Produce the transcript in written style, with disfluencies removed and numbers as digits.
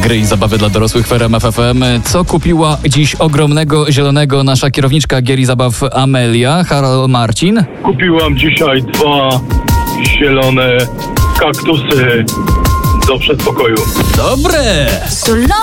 gry i zabawy dla dorosłych w RMF FM. Co kupiła dziś ogromnego zielonego nasza kierowniczka gier i zabaw Amelia? Halo Marcin? Kupiłam dzisiaj 2 zielone kaktusy do przedpokoju. Dobre!